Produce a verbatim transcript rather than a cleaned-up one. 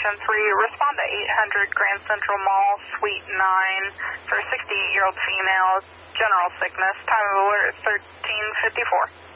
Station three, respond to eight hundred Grand Central Mall, Suite nine, for a sixty-eight-year-old female, general sickness. Time of alert is thirteen fifty-four.